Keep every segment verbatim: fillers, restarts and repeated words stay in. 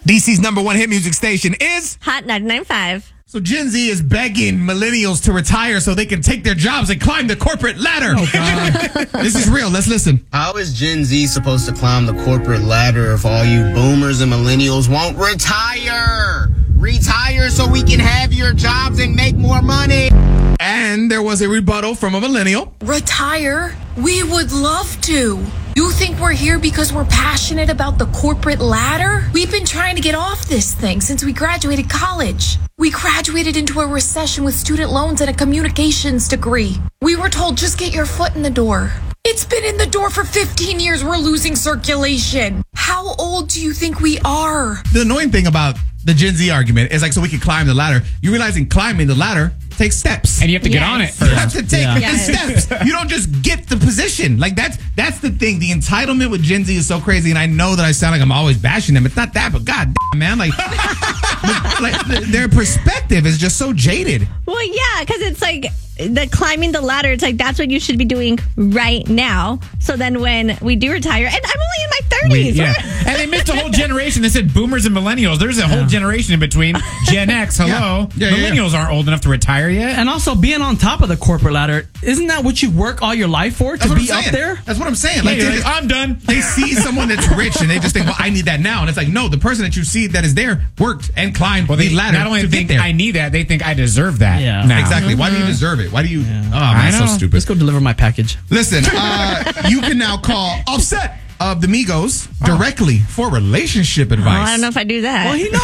D C's number one hit music station is Hot ninety-nine point five. So Gen Z is begging millennials to retire so they can take their jobs and climb the corporate ladder. Oh, God. This is real. Let's listen. How is Gen Z supposed to climb the corporate ladder if all you boomers and millennials won't retire? Retire so we can have your jobs and make more money. And there was a rebuttal from a millennial. Retire? We would love to. You think we're here because we're passionate about the corporate ladder? We've been trying to get off this thing since we graduated college. We graduated into a recession with student loans and a communications degree. We were told, just get your foot in the door. It's been in the door for fifteen years. We're losing circulation. How old do you think we are? The annoying thing about the Gen Z argument is like, so we can climb the ladder. You realizing climbing the ladder takes steps. And you have to yes. get on it first. You have to take yeah. the Yes. steps. You don't just get the position. Like that's that's the thing. The entitlement with Gen Z is so crazy. And I know that I sound like I'm always bashing them. It's not that, but god damn, man, like, like their perspective is just so jaded. Well, yeah, because it's like the climbing the ladder. It's like that's what you should be doing right now. So then when we do retire, and I'm only in my thirties. We, yeah. And they missed a whole generation. They said boomers and millennials. There's a whole generation in between. Gen X, hello. Yeah. Yeah, yeah, millennials yeah. aren't old enough to retire yet. And also being on top of the corporate ladder, isn't that what you work all your life for? That's To what be I'm up saying. there? That's what I'm saying. Yeah, Like, you're they, like, I'm done. they see someone that's rich and they just think, well, I need that now. And it's like, no, the person that you see that is there worked and climbed Well, they the ladder not only to think get there. I need that, they think I deserve that. Yeah. now. Exactly. Why do you deserve it? Why do you? Oh, man, I so know. stupid. Let's go deliver my package. Listen, uh, you can now call Offset of the Migos directly for relationship Oh, advice. I don't know if I do that. Well, he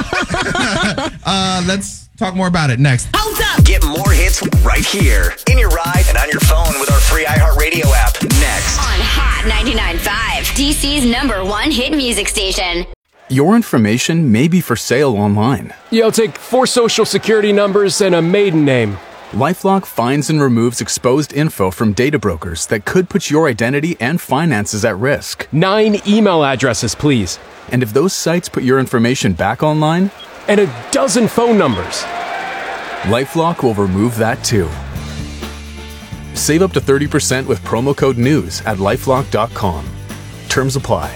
knows. Uh, let's talk more about it next. Hold up. Get more hits right here in your ride and on your phone with our free iHeartRadio app. Next. On Hot ninety-nine point five, D C's number one hit music station. Your information may be for sale online. Yeah, I'll take four social security numbers and a maiden name. LifeLock finds and removes exposed info from data brokers that could put your identity and finances at risk. Nine email addresses, please. And if those sites put your information back online, And a dozen phone numbers. LifeLock will remove that too. Save up to thirty percent with promo code NEWS at lifelock dot com. Terms apply.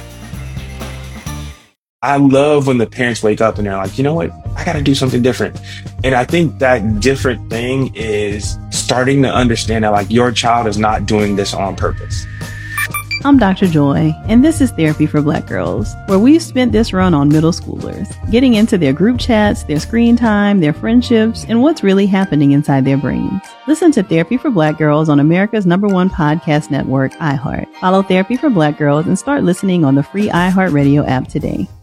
I love when the parents wake up and they're like, you know what? I got to do something different. And I think that different thing is starting to understand that like your child is not doing this on purpose. I'm Doctor Joy, and this is Therapy for Black Girls, where we've spent this run on middle schoolers, getting into their group chats, their screen time, their friendships, and what's really happening inside their brains. Listen to Therapy for Black Girls on America's number one podcast network, iHeart. Follow Therapy for Black Girls and start listening on the free iHeartRadio app today.